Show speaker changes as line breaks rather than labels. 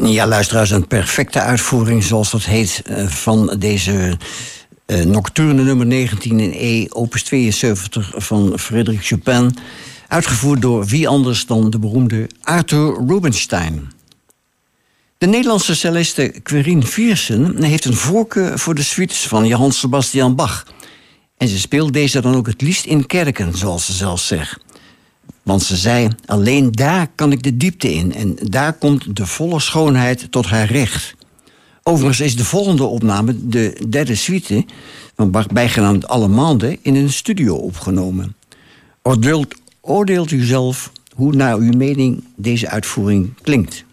Ja, luisteraars, een perfecte uitvoering, zoals dat heet, van deze nocturne nummer 19 in E, opus 72 van Frédéric Chopin. Uitgevoerd door wie anders dan de beroemde Arthur Rubinstein. De Nederlandse celliste Querine Viersen heeft een voorkeur voor de suites van Johann Sebastian Bach. En ze speelt deze dan ook het liefst in kerken, zoals ze zelf zegt. Want ze zei, alleen daar kan ik de diepte in en daar komt de volle schoonheid tot haar recht. Overigens is de volgende opname, de derde suite van Bach, bijgenaamd Allemande, in een studio opgenomen. Oordeelt u zelf hoe naar uw mening deze uitvoering klinkt.